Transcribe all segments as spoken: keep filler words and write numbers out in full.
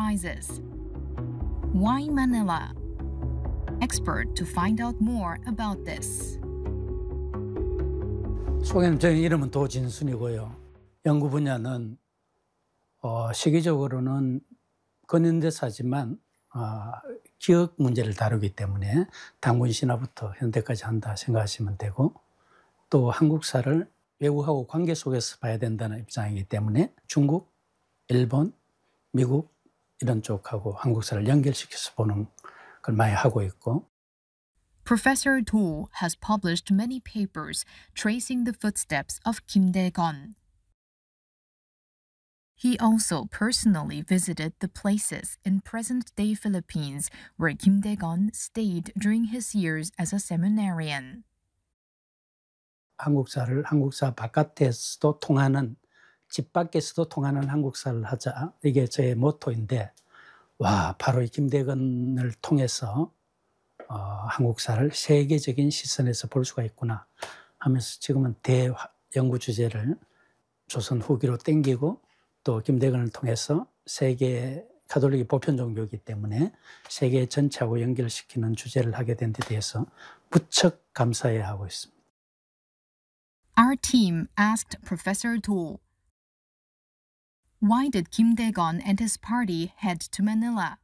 arises. Why Manila? Expert to find out more about this. 소개는 제 이름은 도진순이고요. 연구 분야는 어, 시기적으로는 근현대사지만 어, 기억 문제를 다루기 때문에 단군 신화부터 현대까지 한다 생각하시면 되고, 또 한국사를 외국하고 관계 속에서 봐야 된다는 입장이기 때문에 중국, 일본, 미국 이런 쪽하고 한국사를 연결시켜서 보는 걸 많이 하고 있고. Professor Do has published many papers tracing the footsteps of Kim Dae-gon. He also personally visited the places in present-day Philippines where Kim Dae-gon stayed during his years as a seminarian. 한국사를 한국사 바깥에서도 통하는, 집 밖에서도 통하는 한국사를 하자. 이게 제 모토인데, 와, 바로 이 김대건을 통해서 어, 한국사를 세계적인 시선에서 볼 수가 있구나 하면서 지금은 대연구 주제를 조선 후기로 땡기고, 또 김대건을 통해서 세계 가톨릭이 보편 종교이기 때문에 세계 전체하고 연결시키는 주제를 하게 된 데 대해서 무척 감사해하고 있습니다. Our team asked Professor Do, why did Kim Dae-gon and his party head to Manila?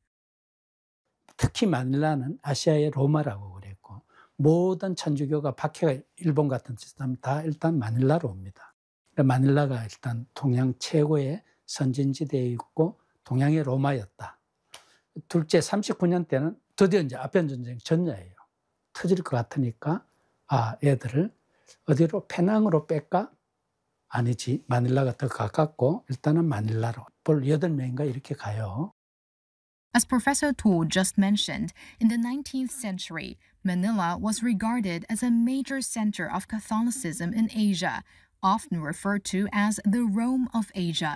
특히 마닐라는 아시아의 로마라고 그랬고, 모든 천주교가 박해가 일본 같은 짓 하면 다 일단 마닐라로 옵니다. 마닐라가 일단 동양 최고의 선진지대에 있고 동양의 로마였다. 둘째, 삼십구 년 때는 드디어 이제 아편전쟁 전야예요. 터질 것 같으니까 아, 애들을 어디로 페낭으로 뺄까? 아니지, 마닐라가 더 가깝고 일단은 마닐라로. 볼 여덟 명인가 이렇게 가요. As Professor To just mentioned, in the nineteenth century, Manila was regarded as a major center of Catholicism in Asia, often referred to as the Rome of Asia.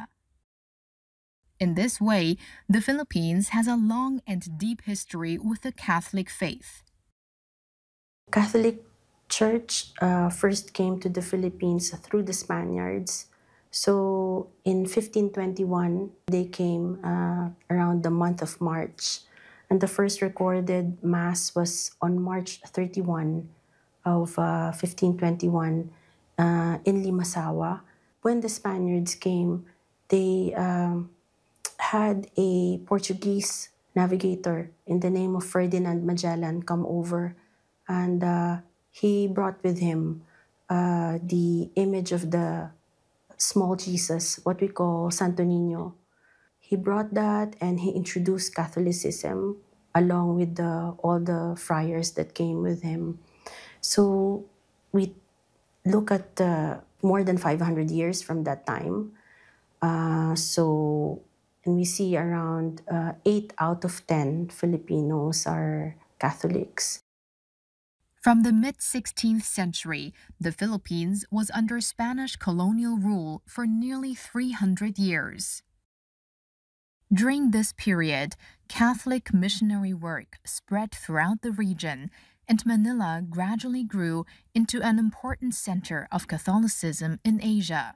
In this way, the Philippines has a long and deep history with the Catholic faith. Catholic Church uh, first came to the Philippines through the Spaniards. So in fifteen twenty-one, they came uh, around the month of March. And the first recorded Mass was on March thirty-first of uh, fifteen twenty-one uh, in Limasawa. When the Spaniards came, they um, had a Portuguese navigator in the name of Ferdinand Magellan come over. And uh, he brought with him uh, the image of the small Jesus, what we call Santo Niño. He brought that and he introduced Catholicism along with the, all the friars that came with him. So we look at uh, more than five hundred years from that time. Uh, so, and we see around uh, eight out of ten Filipinos are Catholics. From the mid-sixteenth century, the Philippines was under Spanish colonial rule for nearly three hundred years. During this period, Catholic missionary work spread throughout the region, and Manila gradually grew into an important center of Catholicism in Asia.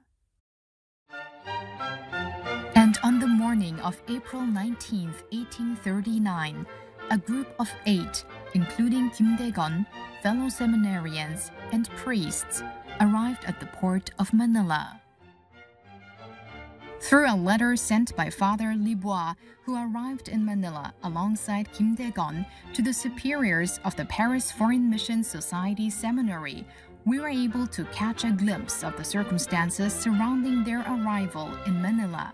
And on the morning of April nineteenth, eighteen thirty-nine, a group of eight, including Kim Dae-gon, fellow seminarians, and priests, arrived at the port of Manila. Through a letter sent by Father Libois, who arrived in Manila alongside Kim Dae-gon, to the superiors of the Paris Foreign Mission Society Seminary, we were able to catch a glimpse of the circumstances surrounding their arrival in Manila.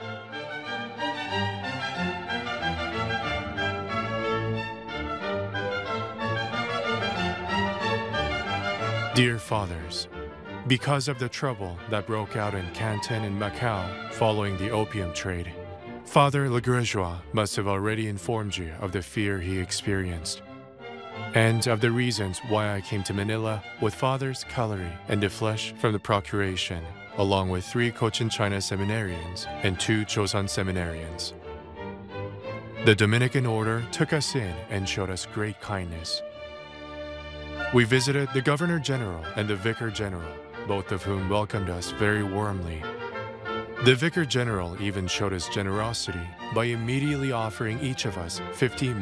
Dear Fathers, because of the trouble that broke out in Canton and Macau following the opium trade, Father Legrejois must have already informed you of the fear he experienced, and of the reasons why I came to Manila with Fathers Callery and De Flesh from the Procuration, along with three Cochin China seminarians and two Joseon seminarians. The Dominican order took us in and showed us great kindness. We visited the Governor General and the Vicar General, both of whom welcomed us very warmly. The Vicar General even showed his generosity by immediately offering each of us fifty